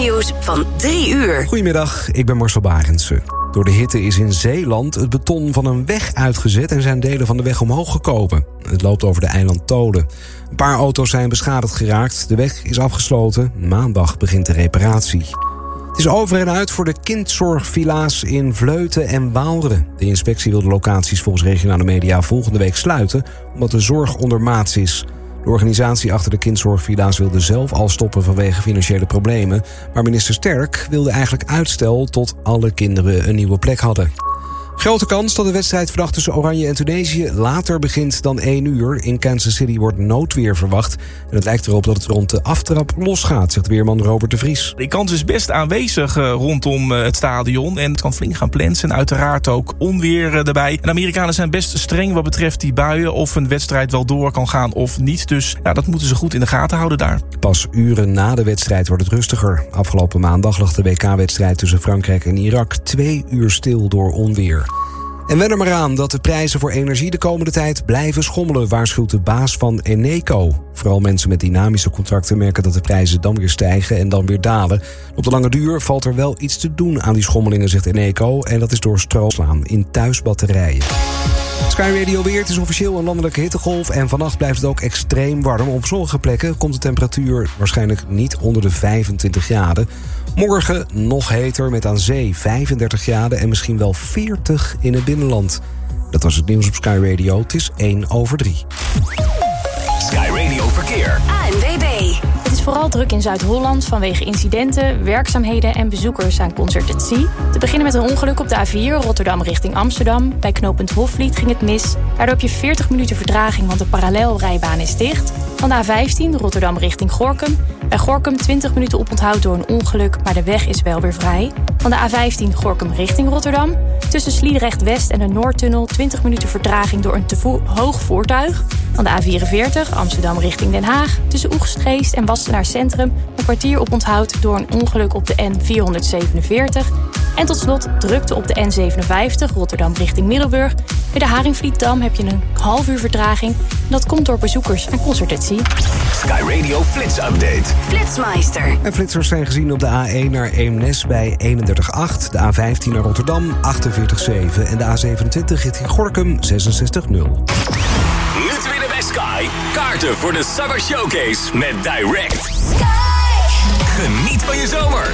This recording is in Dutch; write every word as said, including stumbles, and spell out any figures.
Nieuws van drie uur. Goedemiddag, ik ben Marcel Barendse. Door de hitte is in Zeeland het beton van een weg uitgezet en zijn delen van de weg omhoog gekomen. Het loopt over de eiland Tolen. Een paar auto's zijn beschadigd geraakt. De weg is afgesloten. Maandag begint de reparatie. Het is over en uit voor de kindzorgvilla's in Vleuten en Waalre. De inspectie wil de locaties volgens regionale media volgende week sluiten, omdat de zorg ondermaats is. De organisatie achter de kindzorgvilla's wilde zelf al stoppen vanwege financiële problemen. Maar minister Sterk wilde eigenlijk uitstel tot alle kinderen een nieuwe plek hadden. Grote kans dat de wedstrijd vandaag tussen Oranje en Tunesië later begint dan één uur. In Kansas City wordt noodweer verwacht. En het lijkt erop dat het rond de aftrap losgaat, zegt weerman Robert de Vries. Die kans is best aanwezig uh, rondom uh, het stadion. En het kan flink gaan plensen. En uiteraard ook onweer uh, erbij. En de Amerikanen zijn best streng wat betreft die buien. Of een wedstrijd wel door kan gaan of niet. Dus ja, dat moeten ze goed in de gaten houden daar. Pas uren na de wedstrijd wordt het rustiger. Afgelopen maandag lag de W K-wedstrijd tussen Frankrijk en Irak twee uur stil door onweer. En wen er maar aan dat de prijzen voor energie de komende tijd blijven schommelen, waarschuwt de baas van Eneco. Vooral mensen met dynamische contracten merken dat de prijzen dan weer stijgen en dan weer dalen. Op de lange duur valt er wel iets te doen aan die schommelingen, zegt Eneco. En dat is door stroomslaan in thuisbatterijen. Sky Radio weer, het is officieel een landelijke hittegolf en vannacht blijft het ook extreem warm. Op sommige plekken komt de temperatuur waarschijnlijk niet onder de vijfentwintig graden. Morgen nog heter met aan zee vijfendertig graden en misschien wel veertig in het binnenland. Dat was het nieuws op Sky Radio. Het is één over drie. Sky Radio Verkeer. A N W B. Het is vooral druk in Zuid-Holland vanwege incidenten, werkzaamheden en bezoekers aan Concert at Sea. Te beginnen met een ongeluk op de A vier Rotterdam richting Amsterdam. Bij knooppunt Hofvliet ging het mis. Daardoor heb je veertig minuten vertraging, want de parallelrijbaan is dicht. Van de A vijftien Rotterdam richting Gorinchem. Bij Gorinchem twintig minuten oponthoud door een ongeluk, maar de weg is wel weer vrij. Van de A vijftien Gorinchem richting Rotterdam. Tussen Sliedrecht West en de Noordtunnel twintig minuten vertraging door een te vo- hoog voertuig. Van de A vierenveertig Amsterdam richting Den Haag. Tussen Oegstgeest en Wassenaar Centrum een kwartier oponthoud door een ongeluk op de N vierhonderdzevenenveertig. En tot slot drukte op de N zevenenvijftig Rotterdam richting Middelburg. Bij de Haringvlietdam heb je een half uur vertraging. En dat komt door bezoekers aan Concert at Sea. Sky Radio Flits Update. Flitsmeister. En flitsers zijn gezien op de A één naar Eemnes bij eenendertig komma acht. De A vijftien naar Rotterdam achtenveertig komma zeven. En de A zevenentwintig richting Gorinchem zesenzestig komma nul. Nu te winnen bij Sky. Kaarten voor de Summer Showcase met Direct. Sky. Geniet van je zomer.